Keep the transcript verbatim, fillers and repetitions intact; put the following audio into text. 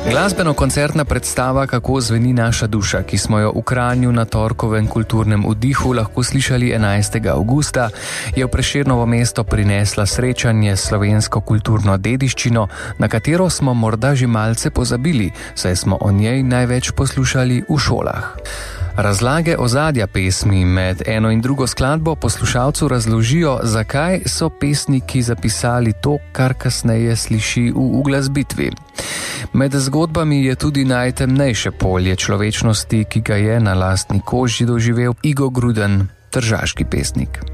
Glasbeno-koncertna predstava Kako zveni naša duša, ki smo jo v Kranju na torkovem kulturnem vdihu lahko slišali enajstega avgusta, je v Prešernovo mesto prinesla srečanje s slovensko kulturno dediščino, na katero smo morda že malce pozabili, saj smo o njej največ poslušali v šolah. Razlage ozadja pesmi med eno in drugo skladbo poslušalcu razložijo, zakaj so pesniki zapisali to, kar kasneje sliši v uglasbitvi. Med zgodbami je tudi najtemnejše polje človečnosti, ki ga je na lastni koži doživel Igo Gruden, tržaški pesnik.